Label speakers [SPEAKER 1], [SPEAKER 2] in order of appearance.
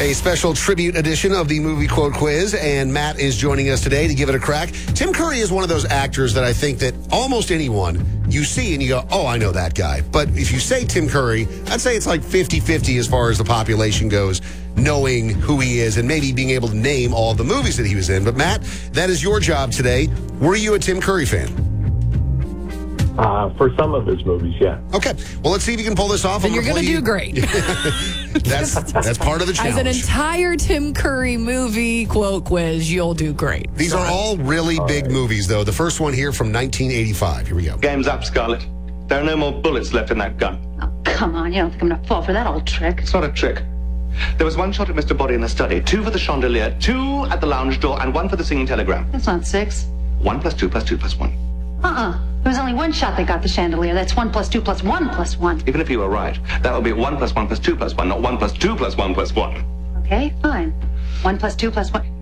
[SPEAKER 1] a special tribute edition of the Movie Quote Quiz, and Matt is joining us today to give it a crack. Tim Curry is one of those actors that I think that almost anyone you see and you go, oh, I know that guy. But if you say Tim Curry, I'd say it's like 50-50 as far as the population goes, knowing who he is and maybe being able to name all the movies that he was in. But Matt, that is your job today. Were you a Tim Curry fan?
[SPEAKER 2] For some of his movies, yeah.
[SPEAKER 1] Okay. Well, let's see if you can pull this off.
[SPEAKER 3] And you're going to do great.
[SPEAKER 1] That's part of the challenge.
[SPEAKER 3] As an entire Tim Curry movie quote quiz, you'll do great.
[SPEAKER 1] These are all really big movies, though. The first one here from 1985. Here we go.
[SPEAKER 4] Game's up, Scarlett. There are no more bullets left in that gun.
[SPEAKER 5] Oh, come on. You don't think I'm going to fall for that old trick?
[SPEAKER 4] It's not a trick. There was one shot at Mr. Body in the study, 2 for the chandelier, 2 at the lounge door, and 1 for the singing telegram.
[SPEAKER 5] That's not 6.
[SPEAKER 4] 1 plus 2 plus 2 plus 1.
[SPEAKER 5] There was only one shot that got the chandelier. That's 1 plus 2 plus 1 plus 1.
[SPEAKER 4] Even if you were right, that would be 1 plus 1 plus 2 plus 1, not 1 plus 2 plus 1 plus 1.
[SPEAKER 5] Okay, fine. 1 plus 2 plus 1.